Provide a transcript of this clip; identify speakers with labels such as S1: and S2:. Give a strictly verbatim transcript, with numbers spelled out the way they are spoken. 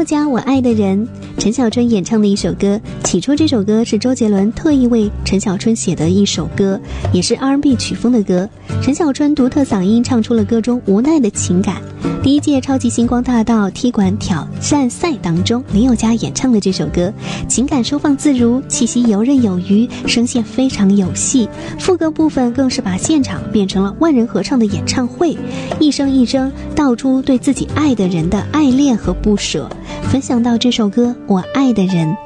S1: 家我爱的人，陈小春演唱的一首歌。起初这首歌是周杰伦特意为陈小春写的一首歌，也是 R and B 曲风的歌。陈小春独特嗓音唱出了歌中无奈的情感。第一届超级星光大道踢馆挑战赛当中，林宥嘉演唱的这首歌，情感收放自如，气息游刃有余，声线非常有戏，副歌部分更是把现场变成了万人合唱的演唱会，一声一声道出对自己爱的人的爱恋和不舍。分享到这首歌《我爱的人》，